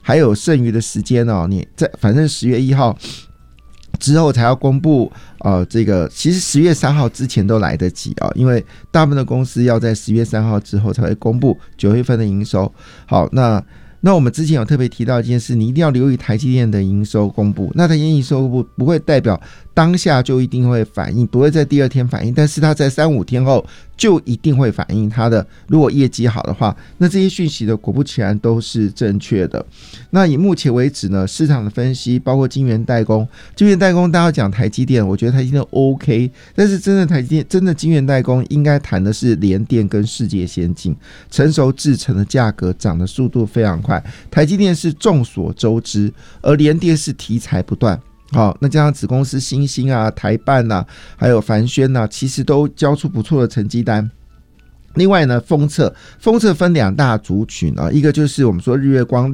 还有剩余的时间哦，你在反正10月1号之后才要公布，这个其实10月3号之前都来得及啊，因为大部分的公司要在10月3号之后才会公布9月份的营收。好，那我们之前有特别提到一件事，你一定要留意台积电的营收公布。那台积电营收公布不会代表当下就一定会反应，不会在第二天反应，但是它在3-5天后就一定会反映它的。如果业绩好的话，那这些讯息的果不其然都是正确的。那以目前为止呢，市场的分析包括晶圆代工，大家讲台积电，我觉得台积电 OK， 但是真的台积电真的晶圆代工应该谈的是联电跟世界先进，成熟制程的价格涨的速度非常快。台积电是众所周知，而联电是题材不断。好，那加上子公司新兴啊、台办啊，还有凡轩啊，其实都交出不错的成绩单。另外呢，封测分2大族群啊，一个就是我们说日月光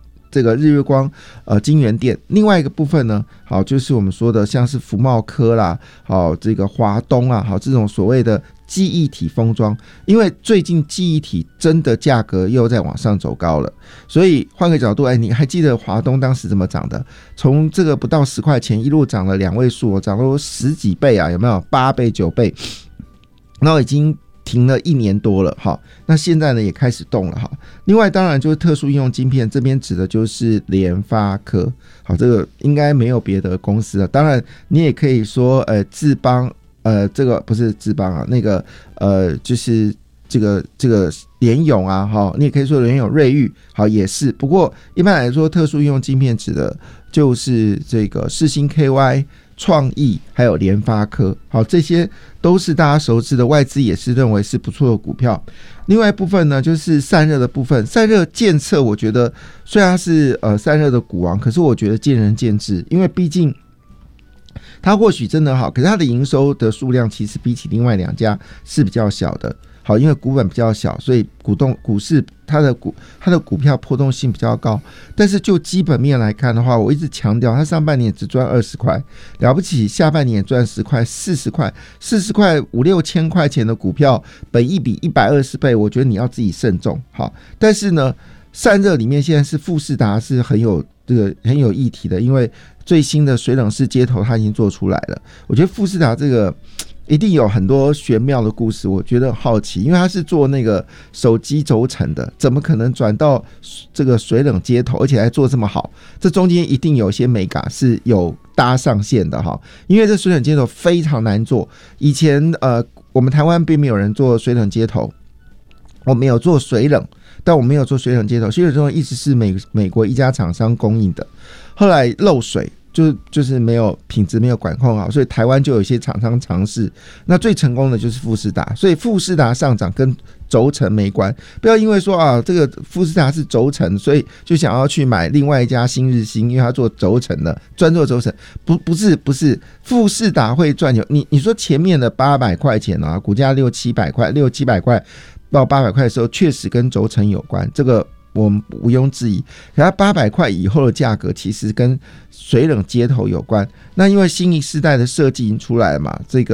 晶圆店，另外一个部分呢，好就是我们说的像是福茂科啦，好这个华东啊，好这种所谓的记忆体封装，因为最近记忆体真的价格又在往上走高了，所以换个角度，你还记得华东当时怎么涨的？从这个不到10块钱一路涨了2位数，涨了10几倍啊，有没有？8倍、9倍，然后已经停了1年多了。好，那现在呢也开始动了。好，另外当然就是特殊应用晶片，这边指的就是联发科。好，这个应该没有别的公司了。当然你也可以说智邦，这个不是智邦啊，那个就是这个联咏啊，好，你也可以说联咏、瑞昱，好也是。不过一般来说，特殊应用晶片指的就是这个世芯 KY、创意还有联发科，好，这些都是大家熟知的，外资也是认为是不错的股票。另外一部分呢，就是散热的部分，散热建测，我觉得虽然是散热的股王，可是我觉得见仁见智，因为毕竟它或许真的好，可是它的营收的数量其实比起另外2家是比较小的。好，因为股本比较小，所以股市它的股票波动性比较高。但是就基本面来看的话，我一直强调，它上半年只赚20块，了不起，下半年赚10块、40块、5-6千块钱的股票，本益比120倍，我觉得你要自己慎重。好，但是呢，散热里面现在是富士达是很有议题的，因为最新的水冷式接头它已经做出来了。我觉得富士达这个一定有很多玄妙的故事，我觉得很好奇，因为他是做那个手机轴承的，怎么可能转到这个水冷接头，而且还做这么好？这中间一定有些美感是有搭上线的哈，因为这水冷接头非常难做。以前我们台湾并没有人做水冷接头，我们有做水冷，但我们没有做水冷接头。水冷接头一直是美国一家厂商供应的，后来漏水。就是没有品质没有管控好，所以台湾就有一些厂商尝试，那最成功的就是富士达，所以富士达上涨跟轴承没关，不要因为说啊这个富士达是轴承，所以就想要去买另外一家新日兴，因为他做轴承的，专做轴承，不是富士达会赚钱。你说前面的800块钱啊，股价600-700块到800块的时候，确实跟轴承有关，这个我们毋庸置疑。可它800块以后的价格其实跟水冷接头有关。那因为新一世代的设计已经出来了嘛，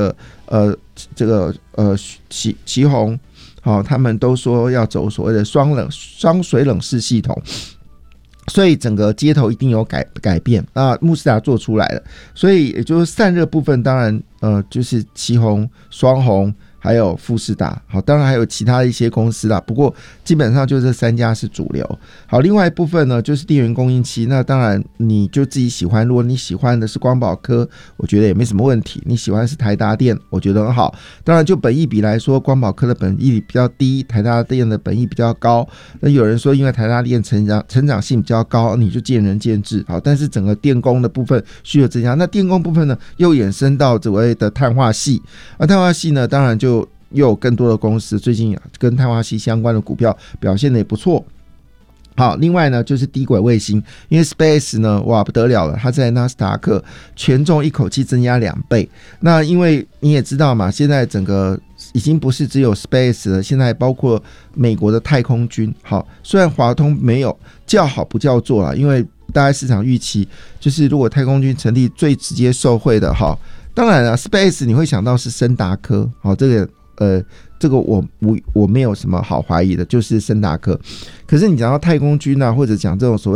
奇宏，好，他们都说要走所谓的双水冷式系统，所以整个接头一定有改变。那穆斯达做出来了，所以也就是散热部分，当然就是奇宏、双宏。还有富士达，好，当然还有其他的一些公司啦，不过基本上就这3家是主流。好，另外一部分呢就是电源供应器，那当然你就自己喜欢，如果你喜欢的是光宝科，我觉得也没什么问题；你喜欢是台达电，我觉得很好。当然就本益比来说，光宝科的本益比比较低，台达电的本益比较高。那有人说因为台达电成长性比较高，你就见仁见智。好，但是整个电工的部分需求增加，那电工部分呢又衍生到所谓的碳化系，而碳化系呢当然就又有更多的公司最近跟碳化系相关的股票表现的也不错。好，另外呢就是低轨卫星，因为 Space 呢哇不得了了，它在纳斯达克权重一口气增加2倍。那因为你也知道嘛，现在整个已经不是只有 Space 了，现在包括美国的太空军。好，虽然华通没有叫好不叫座啦，因为大概市场预期就是如果太空军成立最直接受惠的，好，当然了 Space 你会想到是森达科，好，这个我没有什么好怀疑的，就是森达科。可是你讲到太空军啊，或者讲这种所谓